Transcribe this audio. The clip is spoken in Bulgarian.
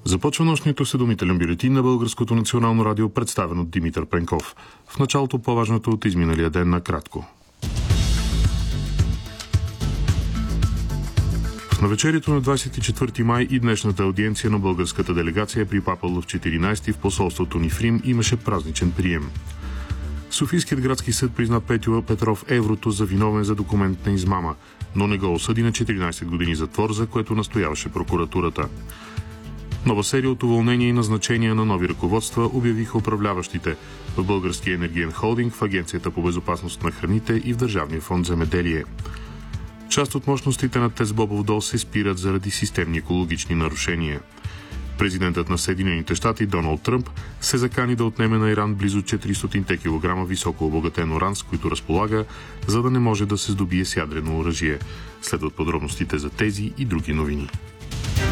Започва нощният осведомителен бюлетин на Българското национално радио, представен от Димитър Пенков. В началото по-важното от изминалия ден накратко. В навечерието на 24 май и днешната аудиенция на българската делегация при папа Лъв 14 в посолството ни в Рим имаше празничен прием. Софийският градски съд призна Петю Петров Еврото за виновен за документна измама, но не го осъди на 14 години затвор, за което настояваше прокуратурата. Нова серия от уволнения и назначения на нови ръководства обявиха управляващите в Българския енергиен холдинг, в Агенцията по безопасност на храните и в Държавния фонд земеделие. Част от мощностите на ТЕЦ Бобов дол се спират заради системни екологични нарушения. Президентът на Съединените щати Доналд Тръмп се закани да отнеме на Иран близо 400 кг високо обогатен уран, с които разполага, за да не може да се здобие с ядрено оръжие. Следват подробностите за тези и други новини.